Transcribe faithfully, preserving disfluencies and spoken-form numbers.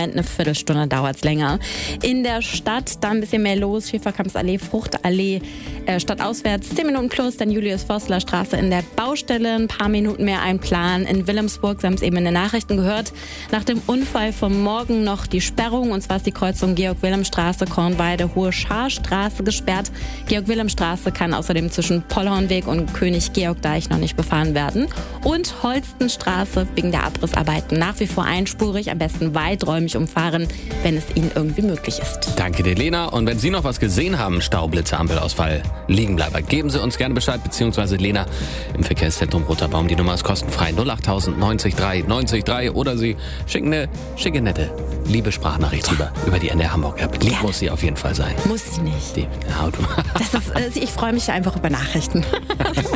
Moment eine Viertelstunde dauert es länger. In der Stadt dann ein bisschen mehr los. Schäferkampsallee, Fruchtallee, äh, stadtauswärts zehn Minuten plus. Dann Julius-Forstler-Straße in der Baustelle, ein paar Minuten mehr einplanen. In Wilhelmsburg, Sie haben es eben in den Nachrichten gehört, nach dem Unfall vom Morgen noch die Sperrung. Und zwar ist die Kreuzung Georg-Wilhelm-Straße, Kornweide, Hohe Scharstraße gesperrt. Georg-Wilhelm-Straße kann außerdem zwischen Pollhornweg und König-Georg-Deich noch nicht befahren werden. Und Holstenstraße wegen der Abrissarbeiten nach wie vor einspurig, am besten weiträumig umfahren, wenn es Ihnen irgendwie möglich ist. Danke dir, Lena. Und wenn Sie noch was gesehen haben, Staublitze, Ampelausfall, Liegenbleiber, geben Sie uns gerne Bescheid, beziehungsweise Lena im Verkehrszentrum Roter Baum. Die Nummer ist kostenfrei null acht tausend neunzig drei neunzig drei oder Sie schicken eine schicke, nette, liebe Sprachnachricht rüber über die N D R Hamburg App. Lieb muss sie auf jeden Fall sein. Muss sie nicht. Die, ja, du. Das ist, ich freue mich einfach über Nachrichten.